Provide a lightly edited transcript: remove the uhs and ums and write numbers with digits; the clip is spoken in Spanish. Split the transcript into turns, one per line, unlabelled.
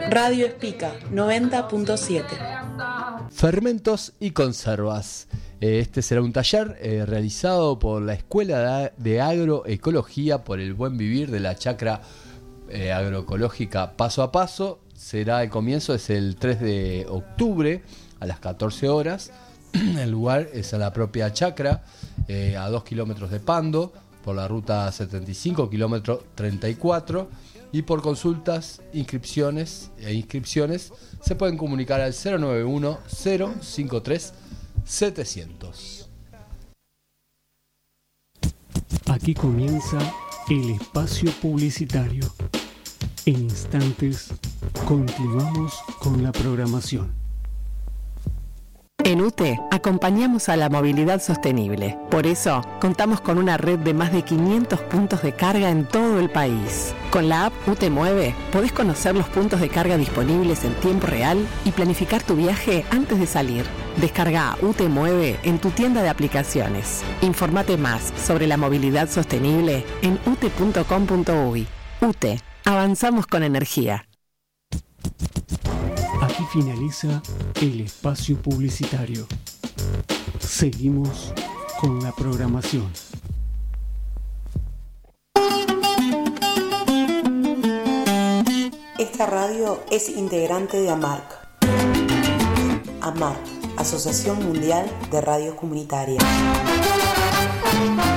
Radio Espica 90.7.
Fermentos y conservas. Este será un taller realizado por la Escuela de Agroecología por el Buen Vivir de la Chacra Agroecológica Paso a Paso. El comienzo es el 3 de octubre a las 14 horas. El lugar es a la propia chacra, a 2 kilómetros de Pando, por la ruta 75, kilómetro 34. Y por consultas, inscripciones se pueden comunicar al 091-053-700.
Aquí comienza el espacio publicitario. En instantes continuamos con la programación.
En UTE acompañamos a la movilidad sostenible. Por eso, contamos con una red de más de 500 puntos de carga en todo el país. Con la app UTE Mueve, podés conocer los puntos de carga disponibles en tiempo real y planificar tu viaje antes de salir. Descarga UTE Mueve en tu tienda de aplicaciones. Informate más sobre la movilidad sostenible en ute.com.uy. UTE, avanzamos con energía.
Aquí finaliza el espacio publicitario. Seguimos con la programación.
Esta radio es integrante de AMARC. AMARC, Asociación Mundial de Radios Comunitarias.